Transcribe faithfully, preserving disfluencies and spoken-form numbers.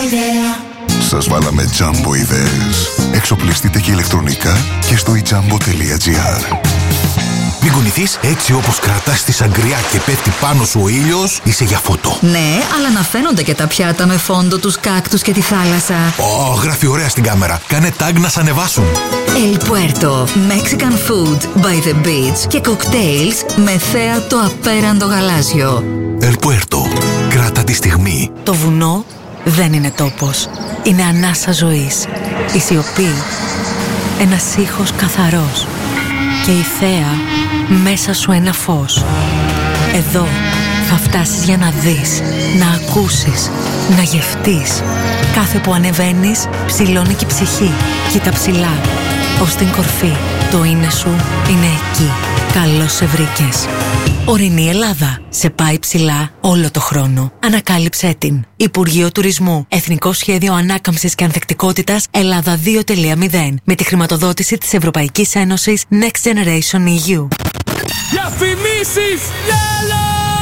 ιδέα. Σας βάλαμε Jumbo ιδέες. Εξοπλιστείτε και ηλεκτρονικά και στο e jumbo τελεία gr. Μην κουνηθείς, έτσι όπως κρατάς τη σαγκριά και πέφτει πάνω σου ο ήλιος, είσαι για φωτό. Ναι, αλλά να φαίνονται και τα πιάτα με φόντο τους κάκτους και τη θάλασσα. Ω, oh, γράφει ωραία στην κάμερα. Κάνε tag να σ' ανεβάσουν. El Puerto, Mexican food by the beach και cocktails με θέα το απέραντο γαλάζιο. El Puerto, κράτα τη στιγμή. Το βουνό δεν είναι τόπος. Είναι ανάσα ζωής. Η σιωπή, ένας ήχος καθαρός. Και η θέα μέσα σου ένα φως. Εδώ θα φτάσεις για να δεις, να ακούσεις, να γευτείς. Κάθε που ανεβαίνεις ψηλώνει και η ψυχή. Κοίτα ψηλά, ως την κορφή. Το είναι σου είναι εκεί. Καλώς σε βρήκες. Ορεινή Ελλάδα. Σε πάει ψηλά όλο το χρόνο. Ανακάλυψέ την. Υπουργείο Τουρισμού. Εθνικό Σχέδιο Ανάκαμψης και Ανθεκτικότητας Ελλάδα δύο τελεία μηδέν. Με τη χρηματοδότηση της Ευρωπαϊκής Ένωσης Next Generation ι γιου. Διαφημίσεις Yellow!